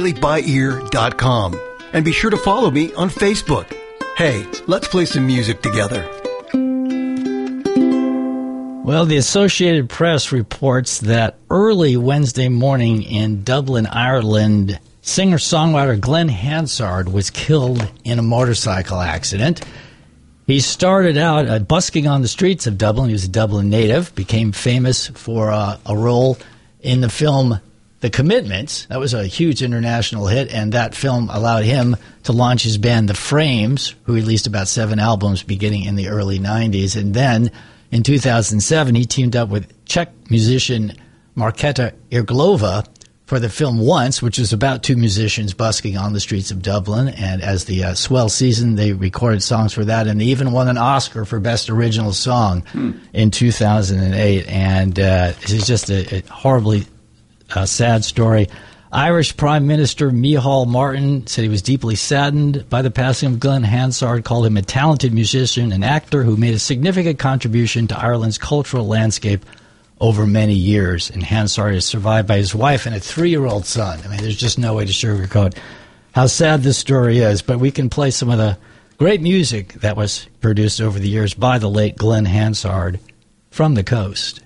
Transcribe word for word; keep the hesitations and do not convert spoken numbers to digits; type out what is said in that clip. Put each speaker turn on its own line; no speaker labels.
daily by ear dot com. And be sure to follow me on Facebook. Hey, let's play some music together.
Well, the Associated Press reports that early Wednesday morning in Dublin, Ireland, singer-songwriter Glenn Hansard was killed in a motorcycle accident. He started out uh, busking on the streets of Dublin. He was a Dublin native, became famous for uh, a role in the film The Commitments. That was a huge international hit, and that film allowed him to launch his band The Frames, who released about seven albums beginning in the early nineties. And then in two thousand seven, he teamed up with Czech musician Markéta Irglova for the film Once, which was about two musicians busking on the streets of Dublin. And as the uh, swell season, they recorded songs for that, and they even won an Oscar for Best Original Song hmm. in two thousand eight. And uh, this is just a, a horribly uh, sad story. Irish Prime Minister Micheál Martin said he was deeply saddened by the passing of Glenn Hansard, called him a talented musician and actor who made a significant contribution to Ireland's cultural landscape over many years. And Hansard is survived by his wife and a three-year-old son. I mean, there's just no way to sugarcoat how sad this story is. But we can play some of the great music that was produced over the years by the late Glenn Hansard from the coast.